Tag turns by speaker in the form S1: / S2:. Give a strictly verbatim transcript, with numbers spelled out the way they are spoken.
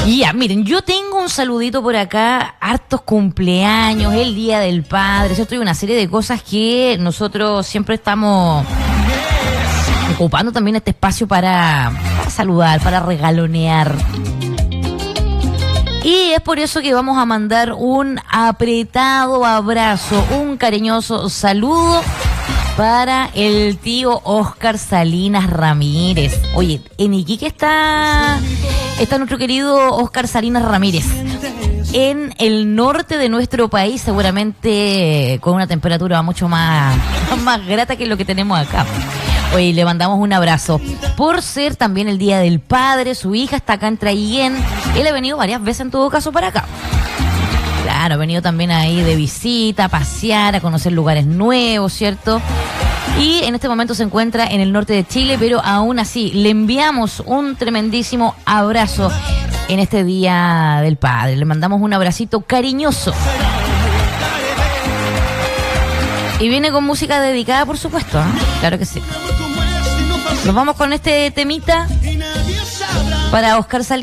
S1: Y ya, miren, yo tengo un saludito por acá, hartos cumpleaños, el Día del Padre, ¿cierto? Y una serie de cosas que nosotros siempre estamos ocupando también este espacio para, para saludar, para regalonear. Y es por eso que vamos a mandar un apretado abrazo, un cariñoso saludo para el tío Óscar Salinas Ramírez. Oye, en Iquique está, está nuestro querido Óscar Salinas Ramírez. En el norte de nuestro país, seguramente con una temperatura mucho más, más grata que lo que tenemos acá. Oye, le mandamos un abrazo. Por ser también el Día del Padre, su hija está acá en Traiguén. Él ha venido varias veces en todo caso para acá. Claro, ha venido también ahí de visita, a pasear, a conocer lugares nuevos, ¿cierto? Y en este momento se encuentra en el norte de Chile, pero aún así le enviamos un tremendísimo abrazo en este Día del Padre. Le mandamos un abracito cariñoso. Y viene con música dedicada, por supuesto, ¿eh? Claro que sí. Nos vamos con este temita para Óscar Salinas.